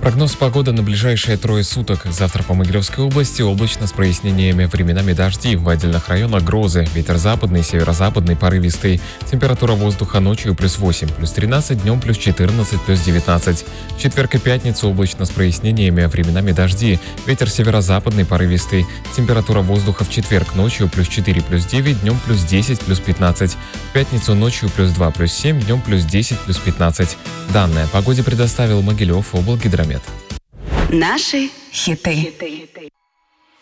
Прогноз погоды на ближайшие 3 суток. Завтра по Могилевской области облачно с прояснениями, временами дожди, в отдельных районах грозы. Ветер западный, северо-западный, порывистый. Температура воздуха ночью +8, +13, днем +14, +19. В четверг и пятницу облачно с прояснениями, временами дожди. Ветер северо-западный, порывистый. Температура воздуха в четверг ночью +4, +9, днем +10, +15. В пятницу ночью +2, +7, днем +10, +15. Данные о погоде предоставил Могилев облгидромет. Наши хиты.